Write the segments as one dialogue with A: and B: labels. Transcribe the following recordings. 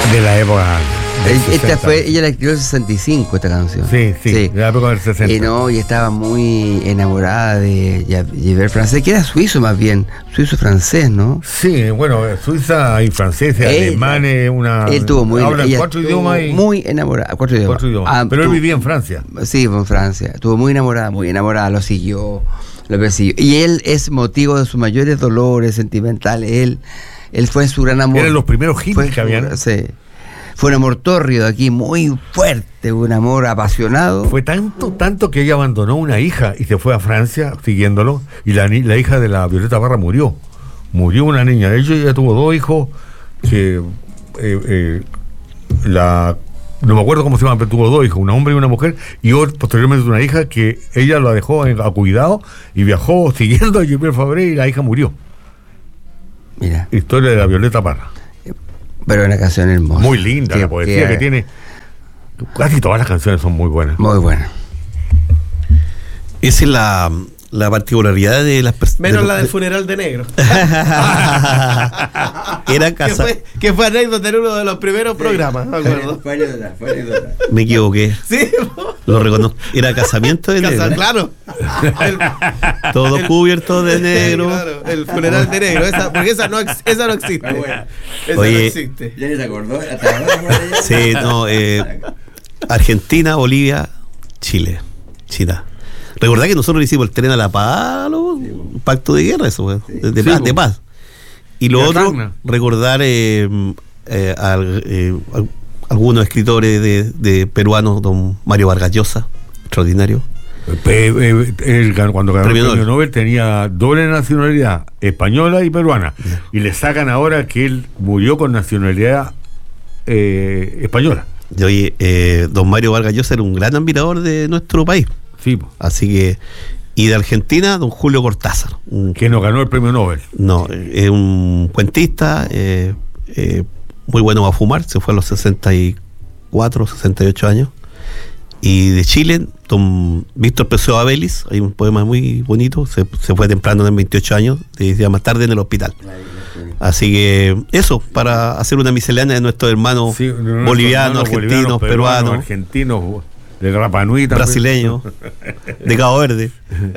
A: De la época.
B: Ella la escribió en el 65, esta canción.
A: Sí, de la época del 60.
B: Y estaba muy enamorada de Javert Francés, que era suizo más bien, suizo-francés, ¿no?
A: Sí, bueno, suiza y francés, alemán,
B: él tuvo
A: habla 4 idiomas.
B: Muy enamorada, 4 idiomas.
A: Pero él vivía en Francia.
B: Sí, en Francia. Estuvo muy enamorada, lo siguió, lo persiguió. Y él es motivo de sus mayores dolores sentimentales. Él fue su gran amor.
A: Eran los primeros hits que habían.
B: Sí. Fue un amor tórrido aquí, muy fuerte, un amor apasionado.
A: Fue tanto que ella abandonó una hija y se fue a Francia siguiéndolo. Y la hija de la Violeta Parra murió. Murió una niña. Ella tuvo 2 hijos que no me acuerdo cómo se llama, pero tuvo 2 hijos, un hombre y una mujer, y posteriormente una hija que ella la dejó a cuidado y viajó siguiendo a Gilbert Fabré y la hija murió.
B: Mira.
A: Historia de la Violeta Parra.
B: Pero una canción hermosa.
A: Muy linda, la poesía que tiene. Casi todas las canciones son muy buenas.
B: Muy buenas.
C: Esa es la particularidad de las personas.
D: Menos la del funeral de negro.
C: Era casa.
D: Que fue anécdota en uno de los primeros programas, ¿me acuerdo?
B: Fue anécdota.
C: Me equivoqué.
D: Sí.
C: Lo reconozco. Era casamiento de negro.
D: Claro.
C: Todo cubierto de negro.
D: Claro, el funeral de negro. Porque esa no existe. Esa no existe.
B: ¿Ya ni se acordó?
C: Sí, no. Argentina, Bolivia, Chile. China. Recordá que nosotros le hicimos el tren a La Paz, un pacto de guerra, eso, de paz. Y lo otro, recordar algunos escritores de peruanos, don Mario Vargas Llosa, extraordinario.
A: Cuando ganó el premio Nobel tenía doble nacionalidad, española y peruana. Yeah. Y le sacan ahora que él murió con nacionalidad española.
C: Y oye, don Mario Vargas Llosa era un gran admirador de nuestro país.
A: Sí.
C: Así que, y de Argentina, don Julio Cortázar.
A: Que no ganó el premio Nobel.
C: No, es un cuentista, muy bueno para fumar, se fue a los 64, 68 años. Y de Chile, don Víctor Pessoa Vélez, hay un poema muy bonito, se fue temprano en 28 años, se llama Tarde en el Hospital. Así que eso, para hacer una miscelánea de nuestros hermanos bolivianos, argentinos, peruanos,
A: argentinos, de Rapa Nui,
C: brasileños, de Cabo Verde.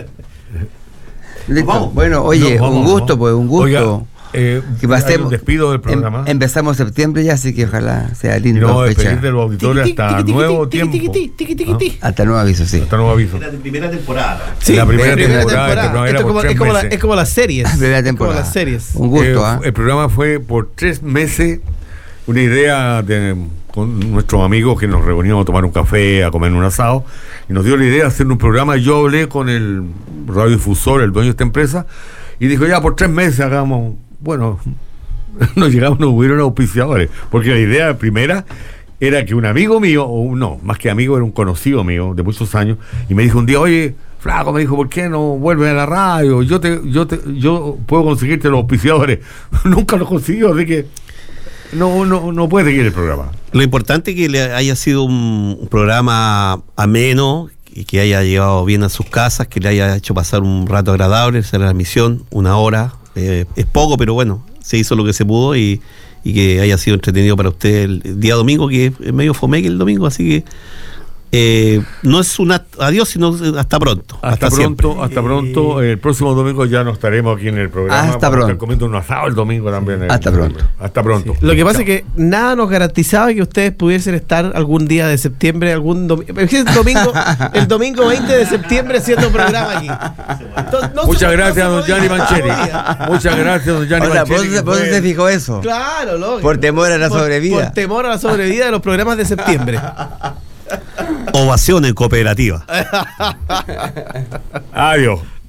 B: Bueno, oye, un gusto. Oiga,
A: despido del programa.
B: Empezamos septiembre ya, así que ojalá sea lindo.
A: No, despedir de los auditores hasta nuevo tiempo.
B: Hasta nuevo aviso, sí.
A: Hasta nuevo aviso.
C: La primera temporada.
D: Sí,
A: la primera temporada.
D: Es como las series.
B: Primera temporada.
D: Como las series.
B: Un gusto,
A: El programa fue por 3 meses una idea con nuestros amigos que nos reuníamos a tomar un café, a comer un asado, y nos dio la idea de hacer un programa. Yo hablé con el radiodifusor, el dueño de esta empresa, y dijo, ya por 3 meses hagamos. Bueno, no hubieron auspiciadores, porque la idea primera era que un amigo mío, o no, más que amigo, era un conocido mío de muchos años, y me dijo un día, oye, flaco, me dijo, ¿por qué no vuelves a la radio? Yo puedo conseguirte los auspiciadores. Nunca los consiguió, así que no puede seguir el programa.
C: Lo importante es que le haya sido un programa ameno, y que haya llevado bien a sus casas, que le haya hecho pasar un rato agradable. Esa era la misión, 1 hora. Es poco, pero bueno, se hizo lo que se pudo, y que haya sido entretenido para usted el día domingo, que es medio fomeque el domingo, así que no es un adiós, sino hasta pronto.
A: Hasta pronto. El próximo domingo ya no estaremos aquí en el programa.
B: Hasta pronto.
A: Comiendo un asado el domingo también.
B: Hasta pronto.
D: Sí. Lo que pasa es que nada nos garantizaba que ustedes pudiesen estar algún día de septiembre, el domingo 20 de septiembre haciendo programa aquí. Entonces,
A: muchas gracias, don Gianni Mancheri. Muchas gracias, don Gianni Mancheri.
B: ¿Por qué se fijó eso?
D: Claro, lógico.
B: Por temor a la sobrevida.
D: Por temor a la sobrevida de los programas de septiembre.
C: Ovación en cooperativa.
A: Adiós.